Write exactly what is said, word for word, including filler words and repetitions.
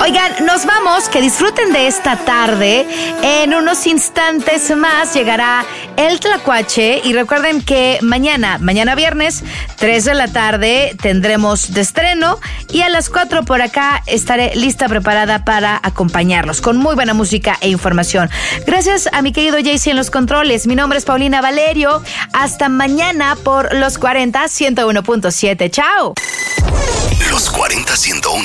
Oigan, nos vamos, que disfruten de esta tarde. En unos instantes más llegará el Tlacuache y recuerden que mañana, mañana viernes, tres de la tarde tendremos de estreno y a las cuatro por acá estaré lista, preparada para acompañarlos con muy buena música e información. Gracias a mi querido Jaycee en los controles. Mi nombre es Paulina Valerio. Hasta mañana por Los cuarenta, ciento uno punto siete. ¡Chao! Los cuarenta, ciento uno